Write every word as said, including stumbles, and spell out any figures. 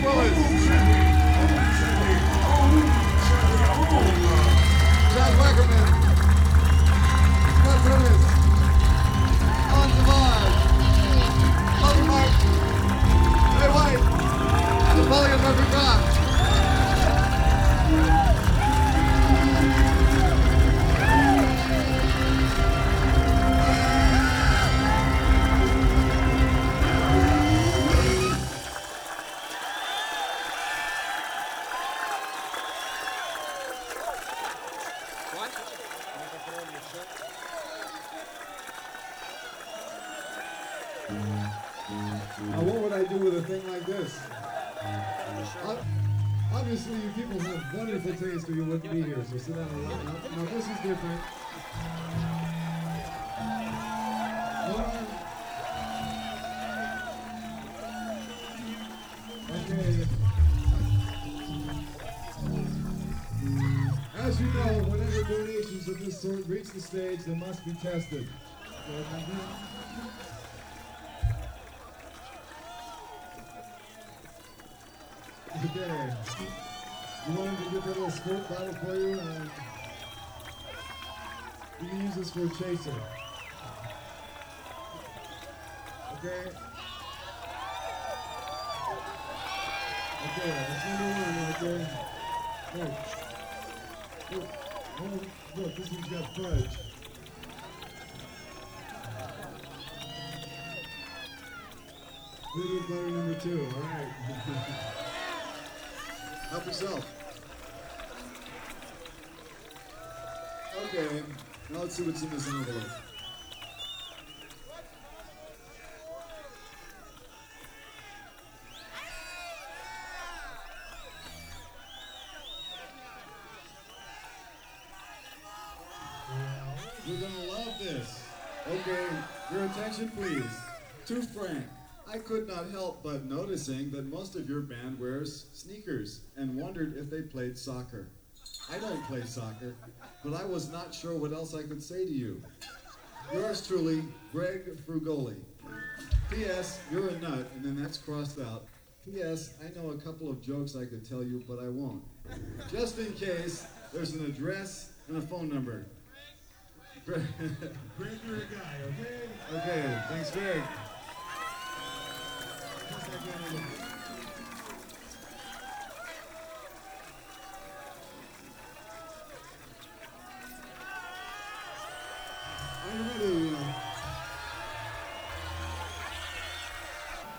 Greg Willis. Jack Wackerman. Scott Curtis. Alan Savage. Bobby Martin. Ray White. Napoleon Murphy Brock. Now, what would I do with a thing like this? Obviously, you people have wonderful taste or you wouldn't be here, so sit down and line up. Now, this is different. Okay. As you know, whenever donations of this sort reach the stage, they must be tested. Okay. You want him to get that little squirt bottle for you? Uh, you can use this for a chaser. Okay? Okay, that's number one right there. Look. Look, oh, look, this one's got fudge. Peanut butter number two, all right. Help yourself. Okay, now let's see what's in this envelope. You're gonna love this. Okay, your attention please. To Frank. I could not help but noticing that most of your band wears sneakers and wondered if they played soccer. I don't play soccer, but I was not sure what else I could say to you. Yours truly, Greg Frugoli. P S. You're a nut, and then that's crossed out. P S. I know a couple of jokes I could tell you, but I won't. Just in case, there's an address and a phone number. Greg, Greg, you're a guy, okay? Okay, thanks, Greg. Just like